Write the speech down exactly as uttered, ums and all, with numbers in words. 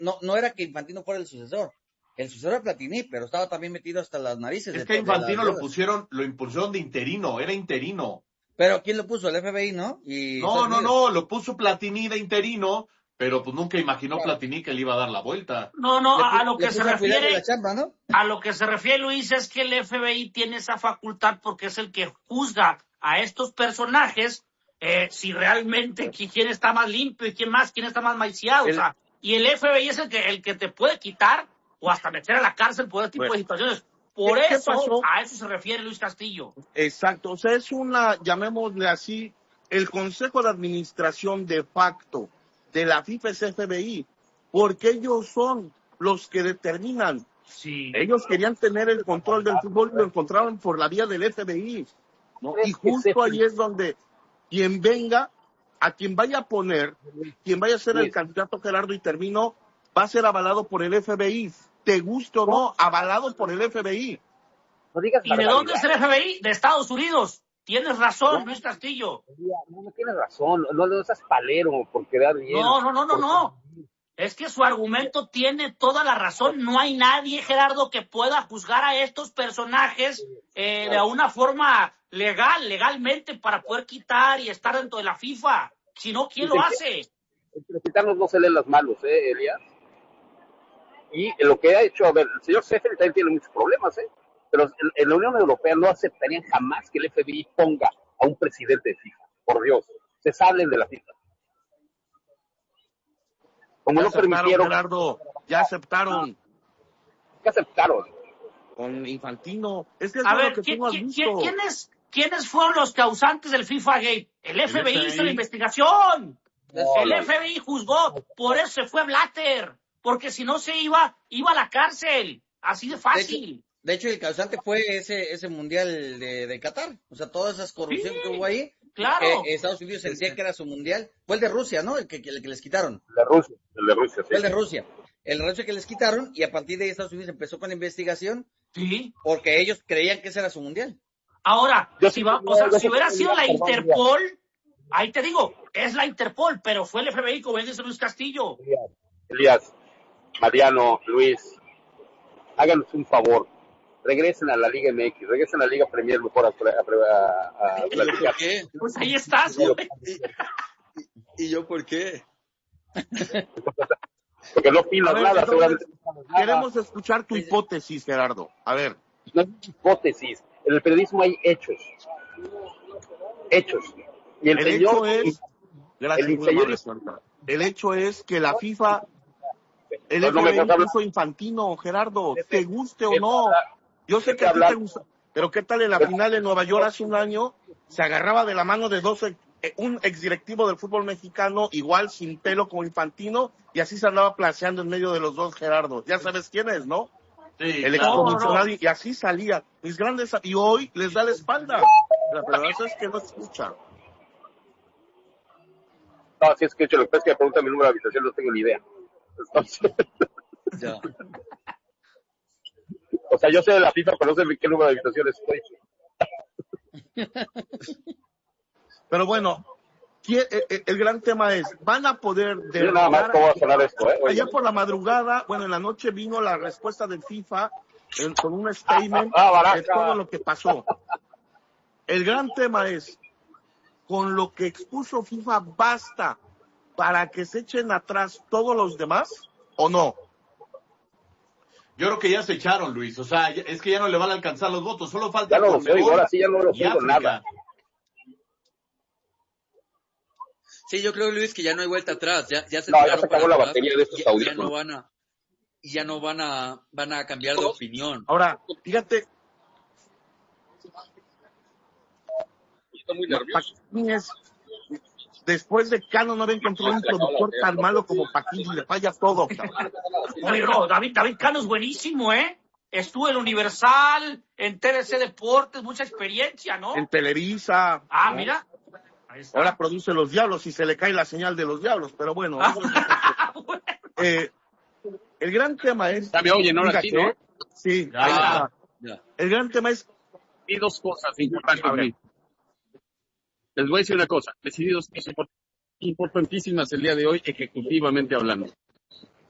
no, no era que Infantino fuera el sucesor. El sucesor era Platini, pero estaba también metido hasta las narices. Es que Infantino lo pusieron, lo impulsaron de interino, era interino. Pero ¿quién lo puso? El F B I, ¿no? Y no, no, no, lo puso Platini de interino, pero pues nunca imaginó claro. Platini que le iba a dar la vuelta. No, no, le, a lo le que se refiere, la chamba, ¿no? a lo que se refiere Luis es que el F B I tiene esa facultad porque es el que juzga a estos personajes eh, si realmente quién está más limpio y quién más, quién está más maiciado, el, o sea, y el F B I es el que el que te puede quitar o hasta meter a la cárcel por este tipo bueno, de situaciones. Por ¿Qué, eso, qué pasó? a eso se refiere Luis Castillo. Exacto, o sea, es una, llamémosle así, el Consejo de Administración de facto de la FIFA es F B I, porque ellos son los que determinan. Sí. Ellos querían tener el control del fútbol y lo encontraron por la vía del F B I, ¿no? Y justo ahí es donde quien venga, a quien vaya a poner, quien vaya a ser el candidato Gerardo y termino, va a ser avalado por el F B I. Te guste o no, avalado por el F B I. No digas ¿Y de dónde es el F B I? De Estados Unidos. Tienes razón, no, Luis Castillo. No, no tienes razón. No le seas palero por quedar bien. No, no, no, no, no. Es que su argumento tiene toda la razón. No hay nadie, Gerardo, que pueda juzgar a estos personajes eh, de una forma legal, legalmente, para poder quitar y estar dentro de la FIFA. Si no, ¿quién lo hace? Entre quitarnos no se leen las manos, ¿eh, Elías? Y lo que ha hecho, a ver, el señor Seffel también tiene muchos problemas, ¿eh? Pero en, en la Unión Europea no aceptarían jamás que el F B I ponga a un presidente de FIFA. Por Dios, se salen de la FIFA. Como ya no permitieron, Gerardo, ya aceptaron. ¿Qué aceptaron? Con Infantino. Es que es a ver, lo que ¿quién, tú has ¿quién, visto. ¿quiénes, ¿quiénes fueron los causantes del FIFA Gate? El F B I hizo la investigación. No, el no. F B I juzgó, por eso se fue Blatter. Porque si no se iba, iba a la cárcel. Así de fácil. De hecho, de hecho el causante fue ese ese mundial de, de Qatar. O sea, todas esas corrupciones sí, que hubo ahí. Claro. Que Estados Unidos decía que era su mundial. Fue el de Rusia, ¿no? El que, el que les quitaron. El de Rusia. El de Rusia, sí. Fue el de Rusia. El de Rusia que les quitaron y a partir de ahí Estados Unidos empezó con la investigación. Sí. Porque ellos creían que ese era su mundial. Ahora, yo si, va, o sea, si hubiera sido la Interpol, ahí te digo, es la Interpol, pero fue el F B I, como dice Luis Castillo. Elías, Mariano, Luis, háganos un favor. Regresen a la Liga M X, regresen a la Liga Premier mejor a, a, a, a platicar. ¿Por qué? Pues ahí estás, güey. ¿Y, ¿Y yo por qué? Porque no opinas ver, nada, seguramente. Queremos escuchar tu hipótesis, Gerardo. A ver. No es hipótesis. En el periodismo hay hechos. Hechos. Y el, el señor, hecho es... Gracias, el, señor, el hecho es que la FIFA... El F B I no puso Infantino, Gerardo, te guste o no. Yo sé que a ti te gusta, pero ¿qué tal en la final de Nueva York hace un año? Se agarraba de la mano de dos, un exdirectivo del fútbol mexicano, igual sin pelo como Infantino, y así se andaba placeando en medio de los dos, Gerardo. Ya sabes quién es, ¿no? Sí, el excomisionado, no, no. Y así salía. Mis grandes, y hoy les da la espalda. La verdad es que no escucha. No, si escucho, lo que es que me pregunta mi número de habitación, no tengo ni idea. Entonces... Ya. O sea, yo sé de la FIFA, pero no sé de qué número de habitaciones estoy. Pero bueno, el, el gran tema es, van a poder derrotar... Nada más cómo va a sonar esto, ¿eh? Ayer por la madrugada, bueno, en la noche vino la respuesta del FIFA en, con un statement ah, de todo lo que pasó. El gran tema es, con lo que expuso FIFA, ¿basta para que se echen atrás todos los demás o no? Yo creo que ya se echaron, Luis. O sea, es que ya no le van a alcanzar los votos. Solo falta... Ya no los oigo, ahora sí ya no los oigo nada. Sí, yo creo, Luis, que ya no hay vuelta atrás. Ya, ya se, no, ya se acabó la batería de estos ya, audífonos. Ya no van a... Y ya no van a, van a cambiar de opinión. Ahora, fíjate... Estoy muy nervioso. Después de Cano no ven que entró un productor tan malo como Paquín y le falla todo. Oye, no, David, David Cano es buenísimo, ¿eh? Estuvo en Universal, en T V C Deportes, mucha experiencia, ¿no? En Televisa. Ah, ¿no? mira. Ahora produce Los Diablos y se le cae la señal de Los Diablos, pero bueno. Ah, bueno. Eh, el gran tema es... Ya me oyen ahora sí, ¿no? Sí, ya, ahí está. Ya. El gran tema es... Y dos cosas importantes. Les voy a decir una cosa, decidí dos cosas importantísimas el día de hoy, ejecutivamente hablando.